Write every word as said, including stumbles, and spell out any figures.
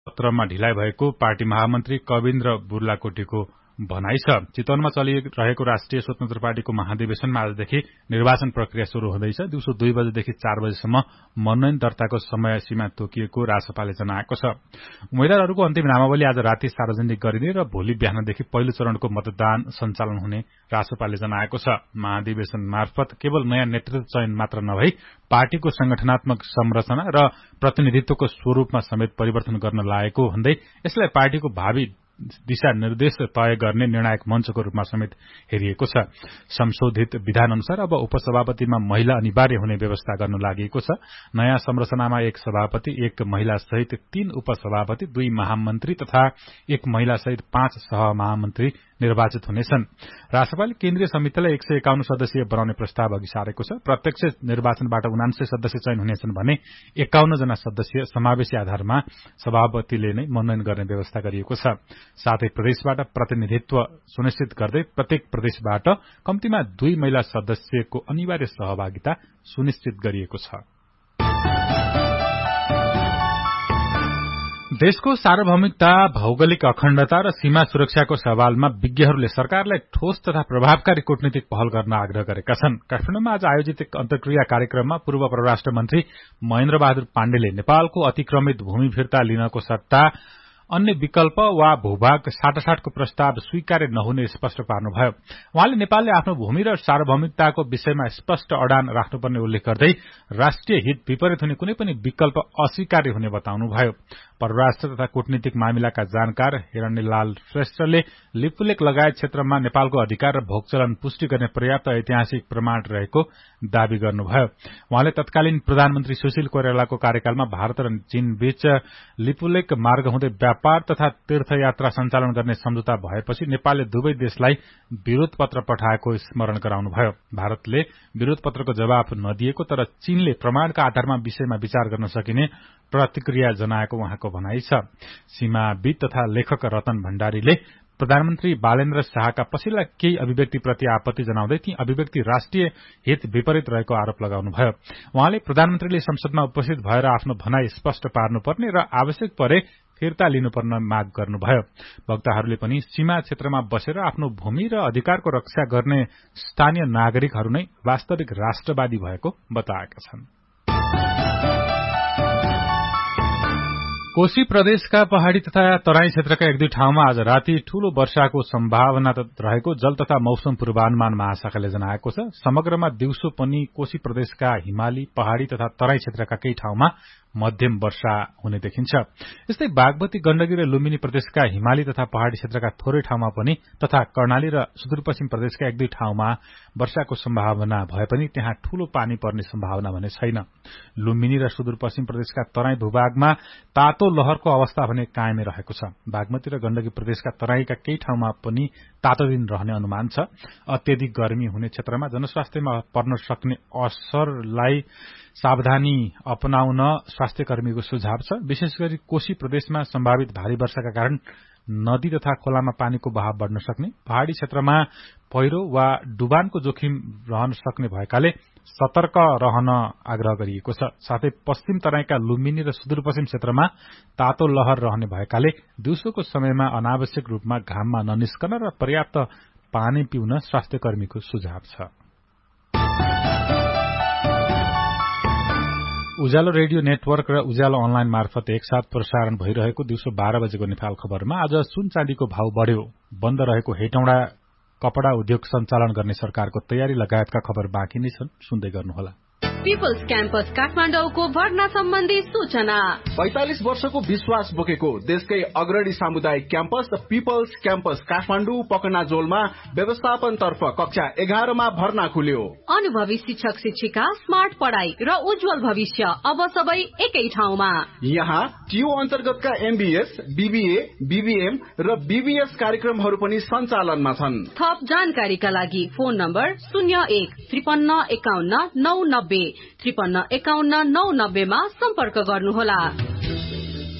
पत्रमा ढिलाइ भएको पार्टी महामन्त्री कविन्द्र बुर्लाकोटीको भनाइ छ। चितवनमा चलिरहेको राष्ट्रिय स्वतन्त्र पार्टीको महाधिवेशनमा आजदेखि निर्वाचन प्रक्रिया शुरू हुँदैछ। दिउँसो दुई बजेदेखि चार बजेसम्म मनोनयन दर्ताको समय सीमा तोकिएको रासपाले जनाएको छ। उम्मेद्वारहरूको अन्तिम नामावली आज राति सार्वजनिक गरिने र भोलि बिहानदेखि पहिलो चरणको मतदान सञ्चालन हुने रासपाले जनाएको छ। महाधिवेशन मार्फत केवल नयाँ नेतृत्व चयन मात्र नभई पार्टीको संगठनात्मक संरचना र प्रतिनिधित्वको स्वरूपमा समेत परिवर्तन गर्न लागेको भन्दै यसलाई पार्टीको भावी दिशा निर्देश तय गर्ने निर्णायक मञ्चको रूपमा समेत हेरिएको छ। संशोधित विधान अनुसार अब उपसभापतिमा महिला अनिवार्य हुने व्यवस्था गर्न लागि छ। नयाँ संरचनामा एक सभापति, एक महिला सहित तीन उपसभापति, दुई महामन्त्री तथा एक महिला सहित पाँच सहमहामन्त्री निर्वाचित हुनेछन्। राष्ट्रपालले केन्द्रीय समितिलाई एक सय एकाउन्न सदस्यीय बनाउने प्रस्ताव अघि सारेको छ। प्रत्यक्ष निर्वाचनबाट उनान्सय सदस्य चयन हुनेछन् भने एकाउन्न जना सदस्य समावेशी आधारमा सभापतिले नै मनोनयन गर्ने व्यवस्था गरिएको छ। साथै प्रदेशबाट प्रतिनिधित्व सुनिश्चित गर्दै प्रत्येक प्रदेशबाट कम्तीमा दुई महिला सदस्यको अनिवार्य सहभागिता सुनिश्चित गरिएको छ। देशको सार्वभौमिकता, भौगोलिक अखण्डता र सीमा सुरक्षाको सवालमा विज्ञहरूले सरकारलाई ठोस तथा प्रभावकारी कूटनीतिक पहल गर्न आग्रह गरेका छन्। काठमाडौँमा आज आयोजित एक अन्तर्क्रिया कार्यक्रममा पूर्व परराष्ट्र मन्त्री महेन्द्र बहादुर पाण्डेले नेपालको अतिक्रमित भूमि फिर्ता लिनको सट्टा अन्य विकल्प वा भूभाग साटासाटको प्रस्ताव स्वीकार्य नहुने स्पष्ट पार्नुभयो। उहाँले नेपालले आफ्नो भूमि र सार्वभौमिकताको विषयमा स्पष्ट अडान राख्नुपर्ने उल्लेख गर्दै राष्ट्रिय हित विपरीत हुने कुनै पनि विकल्प अस्वीकार्य हुने बताउनुभयो। परराष्ट्र तथा कूटनीतिक मामिलाका जानकार हिरण्यलाल श्रेष्ठले लिपुलेक लगायत क्षेत्रमा नेपालको अधिकार र भोगचलन पुष्टि गर्ने पर्याप्त ऐतिहासिक प्रमाण रहेको दावी गर्नुभयो। उहाँले तत्कालीन प्रधानमन्त्री सुशील कोइरालाको कार्यकालमा भारत र चीन बीच लिपुलेक मार्ग हुँदै व्यापार तथा तीर्थयात्रा सञ्चालन गर्ने सम्झौता भएपछि नेपालले दुवै देशलाई विरोध पत्र पठाएको स्मरण गराउनुभयो। भारतले विरोध पत्रको जवाफ नदिएको तर चीनले प्रमाणका आधारमा विषयमा विचार गर्न सकिने प्रतिक्रिया जनाएको उहाँको भनाइ छ। सीमाविद तथा लेखक रतन भण्डारीले प्रधानमन्त्री बालेन्द्र शाहका पछिल्ला केही अभिव्यक्तिप्रति आपत्ति जनाउँदै ती अभिव्यक्ति राष्ट्रिय हित विपरीत रहेको आरोप लगाउनुभयो। उहाँले प्रधानमन्त्रीले संसदमा उपस्थित भएर आफ्नो भनाइ स्पष्ट पार्नुपर्ने र आवश्यक परे फिर्ता लिनुपर्ने माग गर्नुभयो। वक्ताहरूले पनि सीमा क्षेत्रमा बसेर आफ्नो भूमि र अधिकारको रक्षा गर्ने स्थानीय नागरिकहरू नै वास्तविक राष्ट्रवादी भएको बताएका छन्। कोशी प्रदेशका पहाड़ी तथा तराई क्षेत्रका एक दुई ठाउँमा आज राति ठूलो वर्षाको सम्भावना रहेको जल तथा मौसम पूर्वानुमान महाशाखाले जनाएको छ। समग्रमा दिउँसो पनि कोशी प्रदेशका हिमाली, पहाड़ी तथा तराई क्षेत्रका केही ठाउँमा मध्यम वर्षा हुने देखिन्छ। यस्तै बागमती, गण्डकी र लुम्बिनी प्रदेशका हिमाली तथा पहाड़ी क्षेत्रका थोरै ठाउँमा पनि तथा कर्णाली र सुदूरपश्चिम प्रदेशका एक दुई ठाउँमा वर्षाको सम्भावना भए पनि त्यहाँ ठूलो पानी पर्ने सम्भावना भने छैन। लुम्बिनी र सुदूरपश्चिम प्रदेशका तराई भूभागमा तातो लहरको अवस्था भने कायमै रहेको छ। बागमती र गण्डकी प्रदेशका तराईका केही ठाउँमा पनि तातो दिन रहने अनुमान छ। अत्यधिक गर्मी हुने क्षेत्रमा जनस्वास्थ्यमा पर्न सक्ने असरलाई सावधानी अपनाउन स्वास्थ्य कर्मीको सुझाव छ। विशेष गरी कोशी प्रदेशमा सम्भावित भारी वर्षाका कारण नदी तथा खोलामा पानीको बहाव बढ्न सक्ने, पहाड़ी क्षेत्रमा पहिरो वा डुबानको जोखिम रहन सक्ने भएकाले सतर्क रहन आग्रह गरिएको छ। साथै पश्चिम तराईका लुम्बिनी र सुदूरपश्चिम क्षेत्रमा तातो लहर रहने भएकाले दिउँसोको समयमा अनावश्यक रूपमा घाममा ननिस्कन र पर्याप्त पानी पिउन स्वास्थ्य कर्मीको सुझाव छ। उज्यालो रेडियो नेटवर्क र उज्यालो अनलाइन मार्फत एकसाथ प्रसारण भइरहेको दिउँसो बाह्र बजेको नेपाल खबरमा आज सुन चाँदीको भाव बढ्यो। बन्द रहेको हेटौँडा कपड़ा उद्योग सञ्चालन गर्ने सरकारको तयारी लगायतका खबर बाँकी नै छन्, सुन्दै गर्नुहोला। पीपल्स क्याम्पस काठमाडौँको भर्ना सम्बन्धी सूचना। पैंतालिस वर्षको विश्वास बोकेको देशकै अग्रणी सामुदायिक क्याम्पस पीपल्स क्याम्पस काठमाडौँ पकनाजोलमा व्यवस्थापन तर्फ कक्षा एघारमा भर्ना खुल्यो। अनुभवी शिक्षक शिक्षिका, स्मार्ट पढ़ाई र उज्जवल भविष्य अब सबै एकै ठाउँमा। यहाँ टियु अन्तर्गतका एमबीएस, बीबीए, बीबीएम र बीबीएस कार्यक्रमहरू पनि सञ्चालनमा छन्। थप जानकारीका लागि फोन नम्बर शून्य एक त्रिपन्न एकाउन्न नौ नब्बे त्रिपन्न एकाउन्न नौ नब्बेमा सम्पर्क गर्नुहोला।